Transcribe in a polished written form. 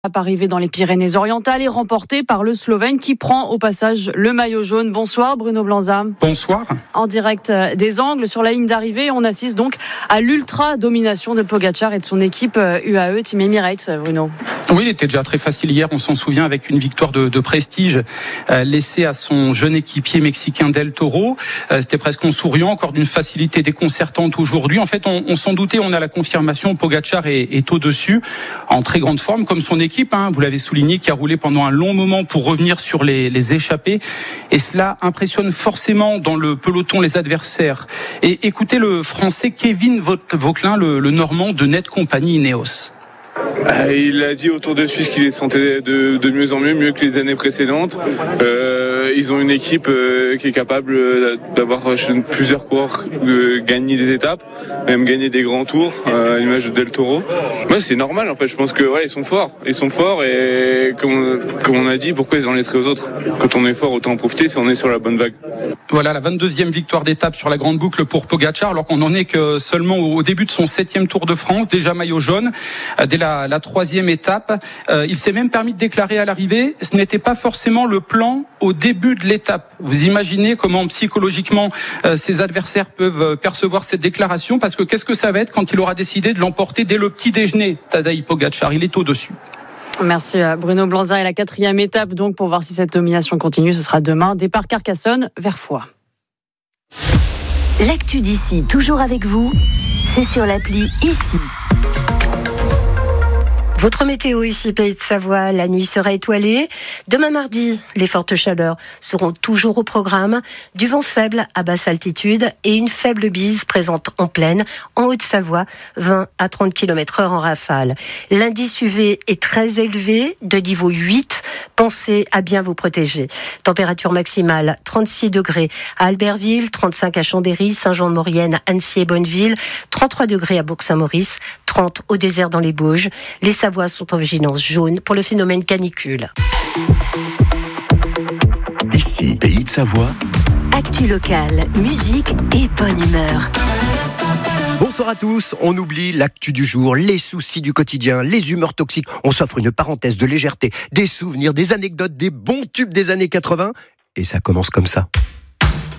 Arrivé dans les Pyrénées-Orientales et remporté par le Slovène qui prend au passage le maillot jaune. Bonsoir Bruno Blanza. Bonsoir. En direct des Angles, sur la ligne d'arrivée, on assiste donc à l'ultra-domination de Pogačar et de son équipe UAE Team Emirates, Bruno. Oui, il était déjà très facile hier, on s'en souvient, avec une victoire de prestige laissée à son jeune équipier mexicain Del Toro. C'était presque en souriant, encore d'une facilité déconcertante aujourd'hui. En fait, on s'en doutait, on a la confirmation, Pogačar est au-dessus, en très grande forme, comme son équipe, vous l'avez souligné, qui a roulé pendant un long moment pour revenir sur les échappées. Et cela impressionne forcément dans le peloton les adversaires. Et écoutez le Français Kevin Vauquelin, le Normand de Net Company Ineos. Il a dit autour de Suisse qu'il les sentait de mieux en mieux que les années précédentes. Ils ont une équipe qui est capable d'avoir plusieurs coureurs, de gagner des étapes, même gagner des grands tours, à l'image de Del Toro. Ouais, c'est normal en fait, je pense que ils sont forts. Ils sont forts et comme on a dit, pourquoi ils en laisseraient aux autres ? Quand on est fort, autant en profiter si on est sur la bonne vague. Voilà, la 22e victoire d'étape sur la grande boucle pour Pogačar, alors qu'on n'en est que seulement au début de son 7e Tour de France, déjà maillot jaune, dès la 3e étape. Il s'est même permis de déclarer à l'arrivée, ce n'était pas forcément le plan au début de l'étape. Vous imaginez comment psychologiquement ses adversaires peuvent percevoir cette déclaration, parce que qu'est-ce que ça va être quand il aura décidé de l'emporter dès le petit déjeuner, Tadej Pogačar, il est au-dessus. Merci Bruno Blanza. Et la 4e étape, donc, pour voir si cette domination continue, ce sera demain. Départ Carcassonne vers Foix. L'actu d'ici, toujours avec vous, c'est sur l'appli Ici. Votre météo ici, Pays de Savoie, la nuit sera étoilée. Demain mardi, les fortes chaleurs seront toujours au programme. Du vent faible à basse altitude et une faible bise présente en plaine, en Haute-Savoie, 20 à 30 km/h en rafale. L'indice UV est très élevé, de niveau 8. Pensez à bien vous protéger. Température maximale, 36 degrés à Albertville, 35 à Chambéry, Saint-Jean-de-Maurienne, Annecy et Bonneville, 33 degrés à Bourg-Saint-Maurice, 30 au désert dans les Bauges. Les Savoies sont en vigilance jaune pour le phénomène canicule. Ici, Pays de Savoie. Actu locale, musique et bonne humeur. Bonsoir à tous, on oublie l'actu du jour, les soucis du quotidien, les humeurs toxiques. On s'offre une parenthèse de légèreté, des souvenirs, des anecdotes, des bons tubes des années 80. Et ça commence comme ça.